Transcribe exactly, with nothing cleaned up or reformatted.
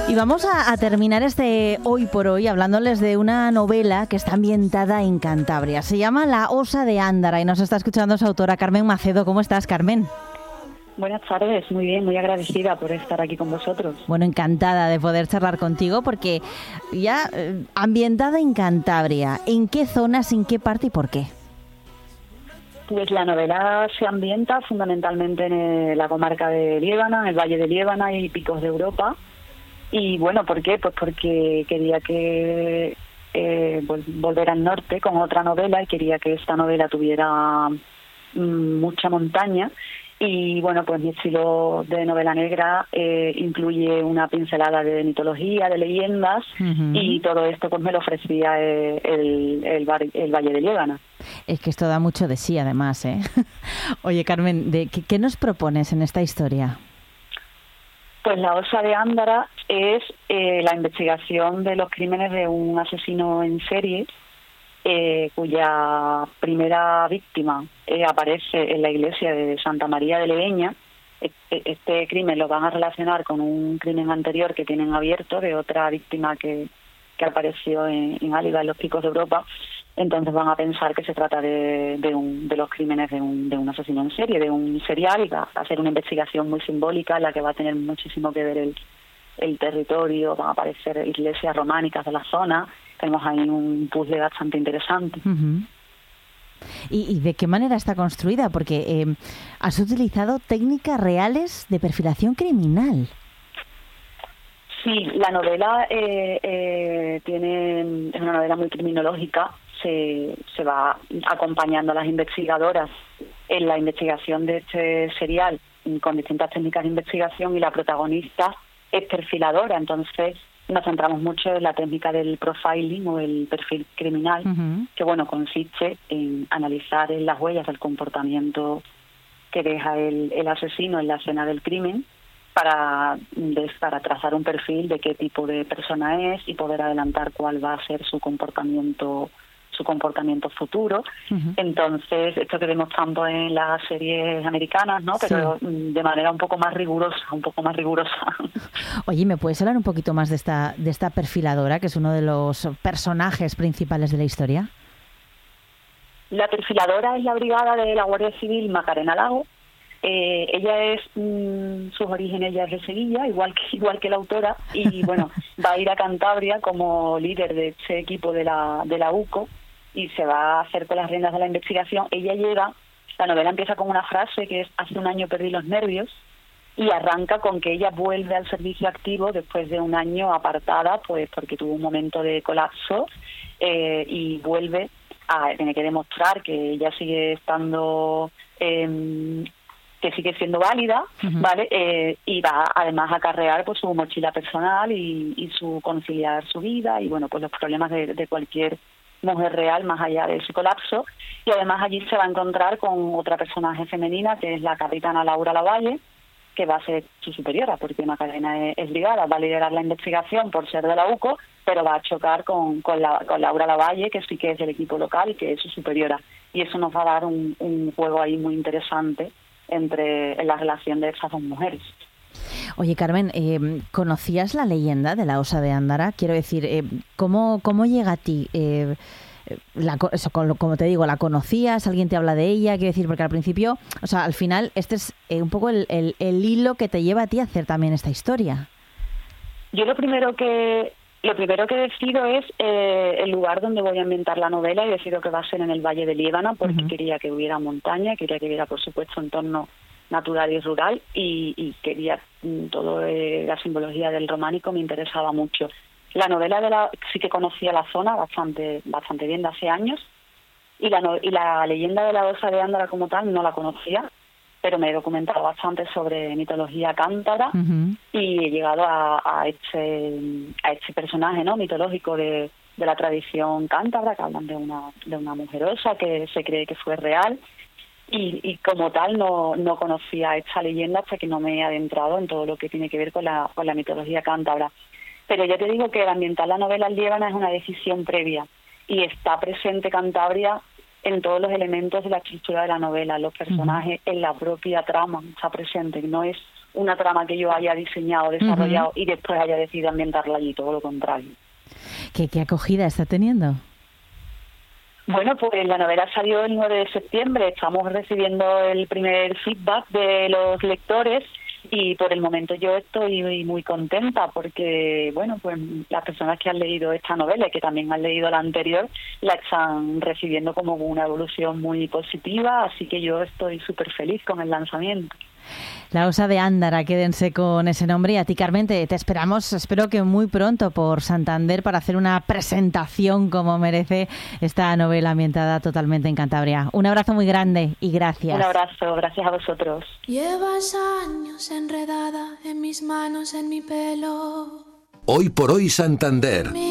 Y vamos a, a terminar este Hoy por Hoy hablándoles de una novela que está ambientada en Cantabria. Se llama La Osa de Ándara y nos está escuchando su autora Carmen Macedo. ¿Cómo estás, Carmen? Buenas tardes, muy bien, muy agradecida por estar aquí con vosotros. Bueno, encantada de poder charlar contigo porque ya eh, ambientada en Cantabria, ¿en qué zonas, en qué parte y por qué? Pues la novela se ambienta fundamentalmente en la comarca de Liébana, en el Valle de Liébana y Picos de Europa. Y bueno, ¿por qué? Pues porque quería que eh, volver al norte con otra novela y quería que esta novela tuviera mm, mucha montaña. Y bueno, pues mi estilo de novela negra eh, incluye una pincelada de mitología, de leyendas, uh-huh. y todo esto pues me lo ofrecía eh, el, el, bar, el Valle de Liébana. Es que esto da mucho de sí, además, ¿eh? Oye, Carmen, ¿de qué, qué nos propones en esta historia? Pues La Osa de Ándara es eh, la investigación de los crímenes de un asesino en serie, Eh, cuya primera víctima eh, aparece en la iglesia de Santa María de Leveña. Este, este crimen lo van a relacionar con un crimen anterior que tienen abierto de otra víctima que, que apareció en, en Áliga, en los Picos de Europa. Entonces van a pensar que se trata de, de, un, de los crímenes de un, de un asesino en serie, de un serial, y va a ser una investigación muy simbólica en la que va a tener muchísimo que ver el, el territorio. Van a aparecer iglesias románicas de la zona. Tenemos ahí un puzzle bastante interesante. Uh-huh. ¿Y, ¿Y de qué manera está construida? Porque eh, has utilizado técnicas reales de perfilación criminal. Sí, la novela eh, eh, tiene es una novela muy criminológica. Se, se va acompañando a las investigadoras en la investigación de este serial con distintas técnicas de investigación, y la protagonista es perfiladora. Entonces nos centramos mucho en la técnica del profiling o el perfil criminal, uh-huh. que bueno consiste en analizar en las huellas el comportamiento que deja el, el asesino en la escena del crimen para, de, para trazar un perfil de qué tipo de persona es y poder adelantar cuál va a ser su comportamiento su comportamiento futuro. Uh-huh. Entonces, esto que vemos tanto en las series americanas, ¿no? Pero sí, de manera un poco más rigurosa, un poco más rigurosa. Oye, ¿me puedes hablar un poquito más de esta de esta perfiladora, que es uno de los personajes principales de la historia? La perfiladora es la brigada de la Guardia Civil Macarena Lago. Eh, ella es, mmm, sus orígenes ella es de Sevilla, igual que igual que la autora, y bueno, va a ir a Cantabria como líder de ese equipo de la de la U C O, y se va a hacer con las riendas de la investigación. Ella llega, la novela empieza con una frase que es: hace un año perdí los nervios, y arranca con que ella vuelve al servicio activo después de un año apartada, pues porque tuvo un momento de colapso, eh, y vuelve a tener que demostrar que ella sigue estando eh, que sigue siendo válida, uh-huh. ¿vale? Eh, y va además a acarrear pues su mochila personal y, y su conciliar su vida y bueno, pues los problemas de, de cualquier mujer real más allá de ese colapso. Y además allí se va a encontrar con otra personaje femenina, que es la capitana Laura Lavalle, que va a ser su superiora, porque Macarena es, es brigada, va a liderar la investigación por ser de la U C O, pero va a chocar con, con, la, con Laura Lavalle, que sí que es del equipo local y que es su superiora. Y eso nos va a dar un, un juego ahí muy interesante entre en la relación de esas dos mujeres. Oye, Carmen, eh, ¿conocías la leyenda de la Osa de Ándara? Quiero decir, eh, ¿cómo, ¿cómo llega a ti? Eh, la, eso, como te digo, ¿la conocías? ¿Alguien te habla de ella? Quiero decir, porque al principio, o sea, al final, este es eh, un poco el, el, el hilo que te lleva a ti a hacer también esta historia. Yo lo primero que lo primero que decido es eh, el lugar donde voy a ambientar la novela, y decido que va a ser en el Valle de Liébana, porque uh-huh. quería que hubiera montaña, quería que hubiera, por supuesto, entorno natural y rural, y, y quería todo eh, la simbología del románico me interesaba mucho. La novela de la sí que conocía la zona bastante bastante bien de hace años, y la no, y la leyenda de la Osa de Ándara como tal no la conocía, pero me he documentado bastante sobre mitología cántabra, uh-huh. y he llegado a, a este a este personaje, ¿no?, mitológico de, de la tradición cántabra, que hablan de una de una mujer osa que se cree que fue real. Y, y como tal no, no conocía esta leyenda hasta que no me he adentrado en todo lo que tiene que ver con la, con la mitología cántabra. Pero ya te digo que ambientar la novela en Liébana es una decisión previa, y está presente Cantabria en todos los elementos de la estructura de la novela. Los personajes uh-huh. en la propia trama está presente, no es una trama que yo haya diseñado, desarrollado uh-huh. y después haya decidido ambientarla allí, todo lo contrario. ¿Qué, qué acogida está teniendo? Bueno, pues la novela salió el nueve de septiembre, estamos recibiendo el primer feedback de los lectores y por el momento yo estoy muy contenta porque, bueno, pues las personas que han leído esta novela y que también han leído la anterior la están recibiendo como una evolución muy positiva, así que yo estoy súper feliz con el lanzamiento. La Osa de Ándara, quédense con ese nombre. Y a ti, Carmen, te, te esperamos, espero que muy pronto por Santander para hacer una presentación como merece esta novela ambientada totalmente en Cantabria. Un abrazo muy grande y gracias. Un abrazo, gracias a vosotros. Llevas años enredada en mis manos, en mi pelo. Hoy por hoy Santander.